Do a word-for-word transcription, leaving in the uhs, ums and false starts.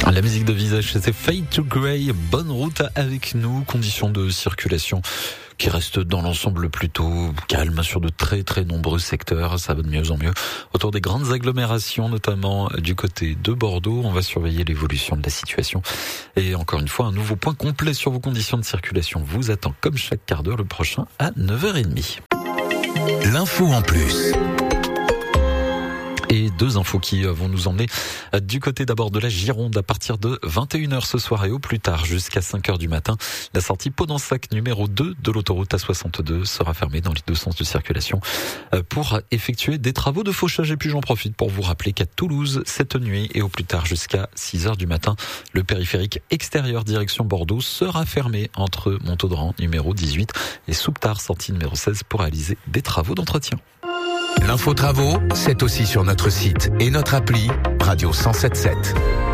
La musique de visage, c'est Fade to Grey. Bonne route avec nous. Conditions de circulation qui restent dans l'ensemble plutôt calmes sur de très très nombreux secteurs. Ça va de mieux en mieux autour des grandes agglomérations, notamment du côté de Bordeaux. On va surveiller l'évolution de la situation. Et encore une fois, un nouveau point complet sur vos conditions de circulation vous attend comme chaque quart d'heure, le prochain à neuf heures trente. L'info en plus. Et deux infos qui vont nous emmener du côté d'abord de la Gironde à partir de vingt et une heures ce soir et au plus tard jusqu'à cinq heures du matin. La sortie Pau-d'Ensac numéro deux de l'autoroute A soixante-deux sera fermée dans les deux sens de circulation pour effectuer des travaux de fauchage. Et puis j'en profite pour vous rappeler qu'à Toulouse, cette nuit et au plus tard jusqu'à six heures du matin, le périphérique extérieur direction Bordeaux sera fermé entre Montaudran numéro dix-huit et Souptard sortie numéro seize pour réaliser des travaux d'entretien. L'info travaux, c'est aussi sur notre site et notre appli Radio cent sept sept.